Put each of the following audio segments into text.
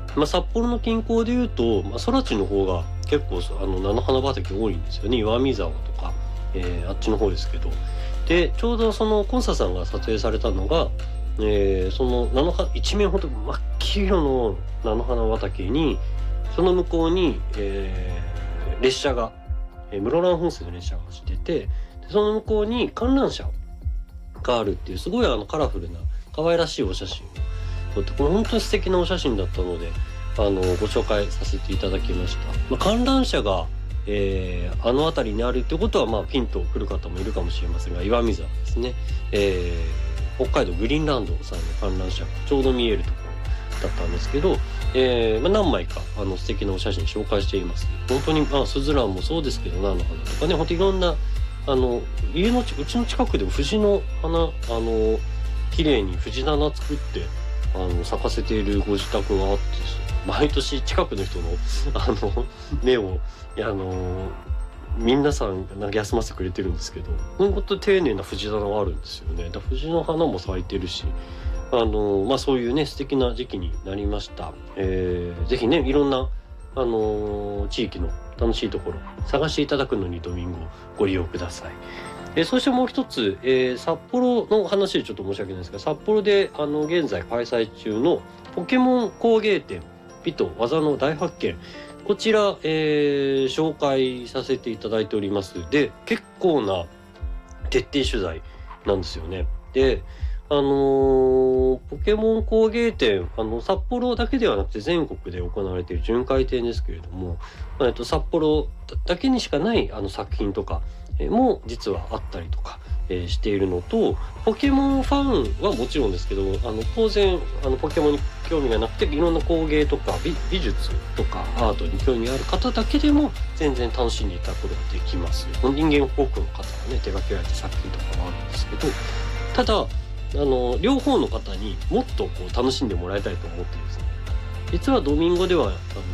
札幌の近郊でいうと、空知の方が結構菜の花畑多いんですよね。岩見沢とか、あっちの方ですけど。でちょうどそのコンサさんが撮影されたのが、その菜の花一面ほんと真っ黄色の菜の花畑に、その向こうに、列車が、室蘭本線の列車が走ってて、でその向こうに観覧車があるっていう、すごいカラフルな可愛らしいお写真を撮って、これ本当に素敵なお写真だったのでご紹介させていただきました。観覧車が、あの辺りにあるってことは、ピンとくる方もいるかもしれませんが、岩見沢ですね、北海道グリーンランドさんの観覧車がちょうど見えるところだったんですけど、何枚か素敵なお写真紹介しています。本当にスズランもそうですけど、菜の花とかね、本当いろんなうちの近くでも藤の花綺麗に藤棚作って咲かせているご自宅があってですね、毎年近くの人の目を皆さんなんか休ませてくれてるんですけど、本当に丁寧な藤棚があるんですよね。だ藤の花も咲いてるし、そういうね素敵な時期になりました。ぜひねいろんな地域の楽しいところ探していただくのにドミンゴご利用ください。そしてもう一つ、札幌の話でちょっと申し訳ないですが、札幌で現在開催中のポケモン工芸展美と技の大発見、こちら、紹介させていただいております。で結構な徹底取材なんですよね。でポケモン工芸展札幌だけではなくて全国で行われている巡回展ですけれども、札幌だけにしかない作品とかも実はあったりとか、しているのと、ポケモンファンはもちろんですけど、当然ポケモンに興味がなくていろんな工芸とか美術とかアートに興味がある方だけでも全然楽しんでいただくことができます。人間国宝の方がね手掛けられた作品とかもあるんですけど、ただ両方の方にもっと楽しんでもらいたいと思ってですね、実はドミンゴでは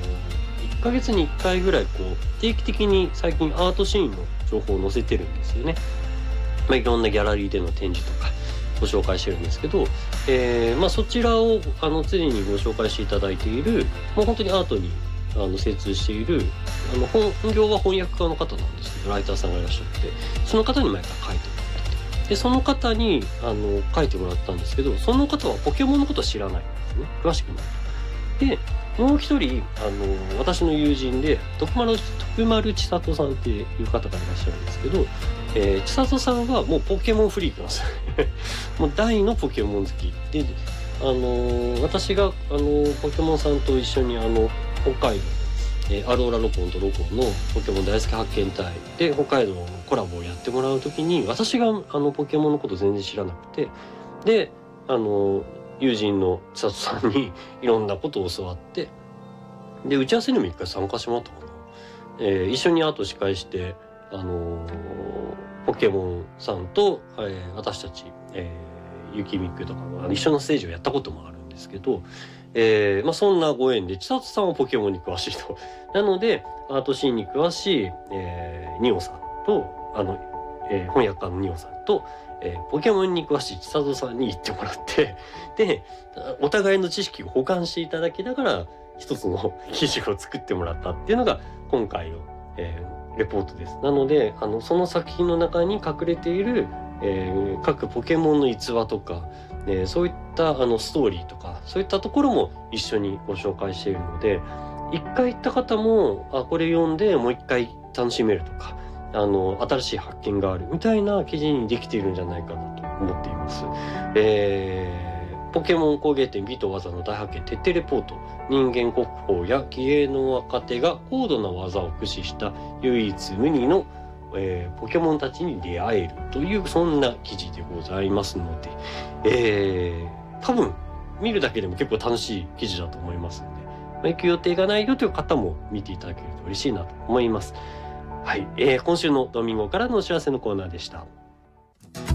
1ヶ月に1回ぐらい定期的に最近アートシーンの情報を載せてるんですよね。いろんなギャラリーでの展示とかご紹介してるんですけど、そちらを常にご紹介していただいている、もう本当にアートに精通している本業は翻訳家の方なんですけど、ライターさんがいらっしゃって、その方に毎回書いてもらってて、でその方に書いてもらったんですけど、その方はポケモンのことは知らないんですね、詳しくない。でもう一人私の友人で徳丸千里さんっていう方がいらっしゃるんですけど、千里さんはもうポケモンフリークなんですよもう大のポケモン好きで、私がポケモンさんと一緒に北海道アローラロコンとロコンのポケモン大好き発見隊で北海道のコラボをやってもらうときに、私がポケモンのこと全然知らなくて、で友人の千里さんにいろんなことを教わって、で打ち合わせにも一回参加してもらったかな、一緒にアート司会してポケモンさんと、私たち、ユキミックとか一緒のステージをやったこともあるんですけど、そんなご縁で千里さんはポケモンに詳しいとなのでアートシーンに詳しい、ニオさんと翻訳家のニオさんとポケモンに詳しい千里さんに言ってもらって、でお互いの知識を補完していただきながら一つの記事を作ってもらったっていうのが今回の、レポートです。なのでその作品の中に隠れている、各ポケモンの逸話とか、そういったストーリーとかそういったところも一緒にご紹介しているので、一回行った方もこれ読んでもう一回楽しめるとか新しい発見があるみたいな記事にできているんじゃないかなと思っています。ポケモン工芸展美と技の大発見徹底レポート、人間国宝や気鋭の若手が高度な技を駆使した唯一無二の、ポケモンたちに出会えるというそんな記事でございますので、多分見るだけでも結構楽しい記事だと思いますので、行く予定がないよという方も見ていただけると嬉しいなと思います。はい、今週のドミンゴからのお知らせのコーナーでした。